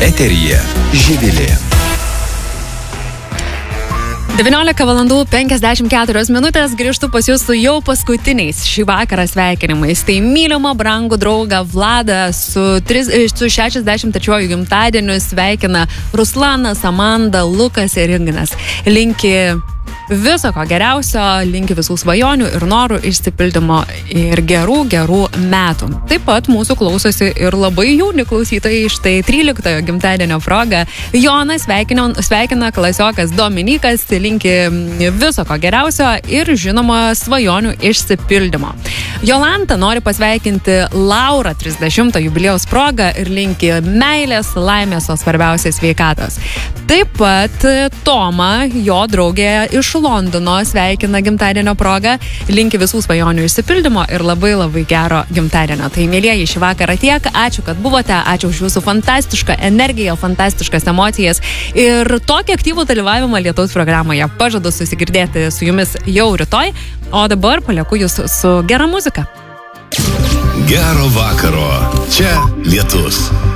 Eteryje Živilė. 19 valandų 54 minutės grįžtu pas jūs su jau paskutiniais šį vakarą sveikinimais. Tai mylimą brangų draugą Vladą su 63 gimtadieniu sveikina Ruslanas, Amanda, Lukas ir Ignas. Linki viso ko geriausio, linki visų svajonių ir norų išsipildymo ir gerų metų. Taip pat mūsų klausosi ir labai jauni klausytojai, štai 13 gimtadienio proga. Jonas sveikina klasiokas Dominikas, linki viso ko geriausio ir žinoma svajonių išsipildymo. Jolanta nori pasveikinti Laurą 30 jubiliejaus proga ir linki meilės, laimės, o svarbiausia sveikatos. Taip pat Toma, jo draugė iš Londono, sveikina gimtadienio progą, linki visų svajonių išsipildymo ir labai gero gimtadienio. Tai mėlieji šį vakarą tiek, ačiū, kad buvote, ačiū už jūsų fantastišką energiją, fantastiškas emocijas ir tokį aktyvų dalyvavimą Lietaus programoje. Pažadu susigirdėti su jumis jau rytoj, o dabar palieku jūs su gera muzika. Gero vakaro. Čia Lietus.